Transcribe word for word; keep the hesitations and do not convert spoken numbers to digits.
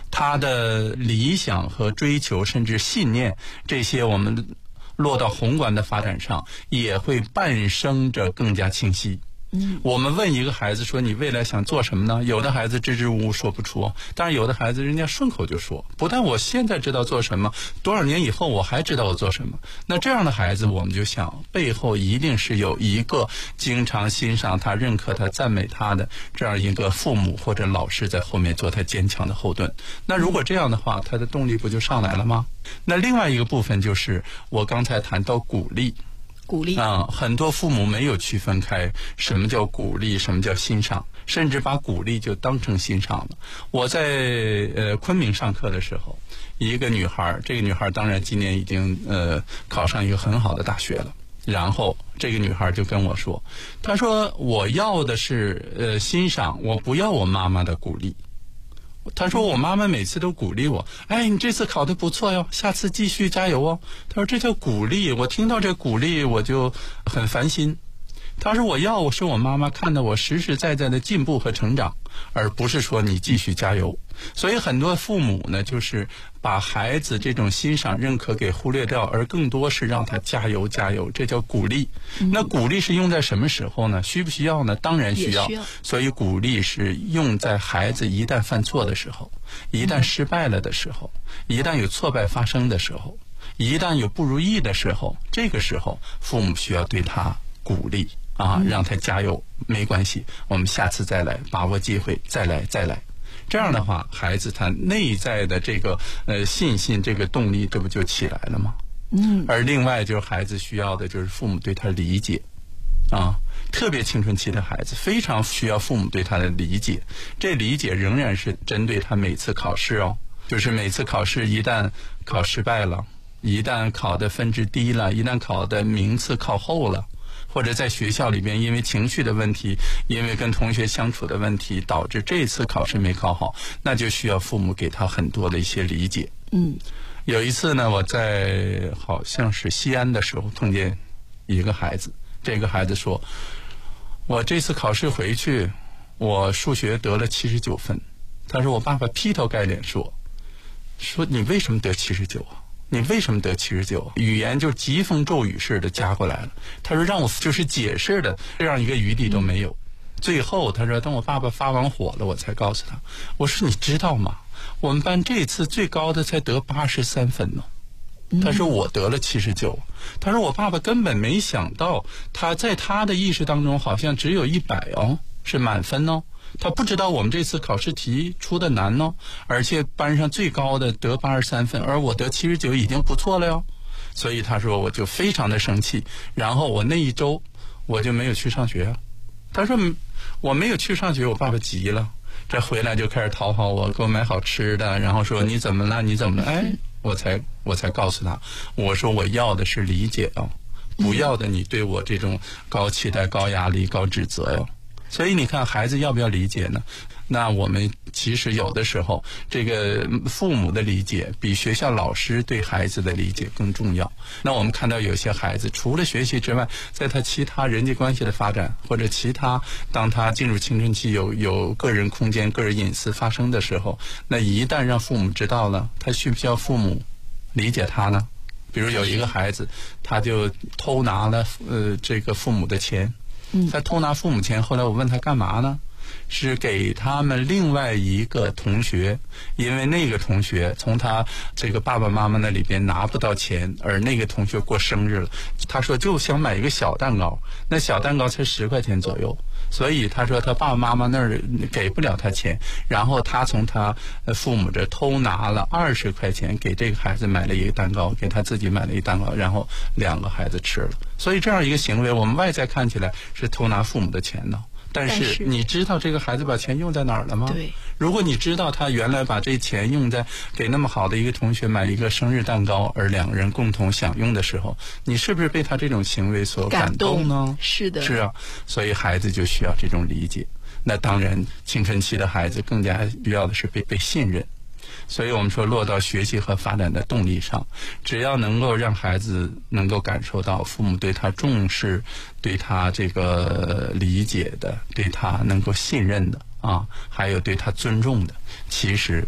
他的理想和追求甚至信念，这些我们落到宏观的发展上也会伴生着更加清晰。嗯，我们问一个孩子说你未来想做什么呢？有的孩子支支吾吾说不出，但是有的孩子人家顺口就说，不但我现在知道做什么，多少年以后我还知道我做什么。那这样的孩子我们就想背后一定是有一个经常欣赏他、认可他、赞美他的这样一个父母或者老师在后面做他坚强的后盾。那如果这样的话，他的动力不就上来了吗？那另外一个部分就是我刚才谈到鼓励。 鼓励啊、嗯，很多父母没有区分开什么叫鼓励，什么叫欣赏，甚至把鼓励就当成欣赏了。我在呃昆明上课的时候，一个女孩，这个女孩当然今年已经呃考上一个很好的大学了。然后这个女孩就跟我说，她说我要的是呃欣赏，我不要我妈妈的鼓励。他说我妈妈每次都鼓励我，哎，你这次考得不错哟，下次继续加油哦。他说这叫鼓励，我听到这鼓励我就很烦心。他说我要我是我妈妈看到我实实在在的进步和成长，而不是说你继续加油。所以很多父母呢，就是把孩子这种欣赏认可给忽略掉，而更多是让他加油加油，这叫鼓励。嗯、那鼓励是用在什么时候呢？需不需要呢？当然需要。 需要所以鼓励是用在孩子一旦犯错的时候，一旦失败了的时候，嗯、一旦有挫败发生的时候，一旦有不如意的时候，这个时候父母需要对他鼓励啊，让他加油，没关系，我们下次再来，把握机会，再来再来。这样的话，孩子他内在的这个呃信心、这个动力，这不就起来了吗？嗯。而另外就是孩子需要的就是父母对他理解，啊，特别青春期的孩子非常需要父母对他的理解。这理解仍然是针对他每次考试哦，就是每次考试一旦考失败了，一旦考的分值低了，一旦考的名次靠后了。或者在学校里边因为情绪的问题，因为跟同学相处的问题，导致这次考试没考好，那就需要父母给他很多的一些理解。嗯，有一次呢，我在好像是西安的时候碰见一个孩子，这个孩子说，我这次考试回去，我数学得了七十九分。他说我爸爸劈头盖脸说，说你为什么得七十九啊？你为什么得七十九？语言就疾风骤雨似的加过来了。他说让我就是解释的这样一个余地都没有。最后他说等我爸爸发完火了，我才告诉他，我说你知道吗？我们班这次最高的才得八十三分呢。他说我得了七十九。他说我爸爸根本没想到，他在他的意识当中好像只有一百哦，是满分哦。他不知道我们这次考试题出的难呢，而且班上最高的得八十三分，而我得七十九已经不错了哟。所以他说我就非常的生气，然后我那一周我就没有去上学。他说我没有去上学，我爸爸急了，这回来就开始讨好我，给我买好吃的，然后说你怎么了你怎么了？哎，我才我才告诉他，我说我要的是理解哦，不要的你对我这种高期待、高压力、高指责哟。所以你看孩子要不要理解呢？那我们其实有的时候这个父母的理解比学校老师对孩子的理解更重要。那我们看到有些孩子除了学习之外，在他其他人际关系的发展，或者其他当他进入青春期有有个人空间、个人隐私发生的时候，那一旦让父母知道了，他需不需要父母理解他呢？比如有一个孩子他就偷拿了呃这个父母的钱，他偷拿父母钱，后来我问他干嘛呢？是给他们另外一个同学，因为那个同学从他这个爸爸妈妈那里边拿不到钱，而那个同学过生日了，他说就想买一个小蛋糕，那小蛋糕才十块钱左右，所以他说他爸爸妈妈那儿给不了他钱，然后他从他父母这偷拿了二十块钱，给这个孩子买了一个蛋糕，给他自己买了一个蛋糕，然后两个孩子吃了。所以这样一个行为，我们外在看起来是偷拿父母的钱呢，但是你知道这个孩子把钱用在哪儿了吗？ 对， 如果你知道他原来把这钱用在给那么好的一个同学买一个生日蛋糕，而两个人共同享用的时候，你是不是被他这种行为所感动呢？ 感动，是的， 是啊，所以孩子就需要这种理解。那当然，青春期的孩子更加需要的是被被信任。所以我们说落到学习和发展的动力上，只要能够让孩子能够感受到父母对他重视，对他这个理解的，对他能够信任的啊，还有对他尊重的，其实